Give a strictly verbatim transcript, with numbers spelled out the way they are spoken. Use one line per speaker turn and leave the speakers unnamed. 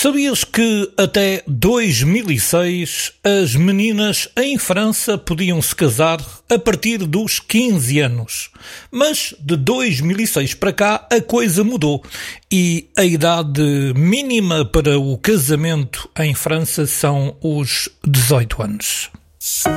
Sabias que até dois mil e seis as meninas em França podiam se casar a partir dos quinze anos? Mas de dois mil e seis para cá a coisa mudou e a idade mínima para o casamento em França são os dezoito anos.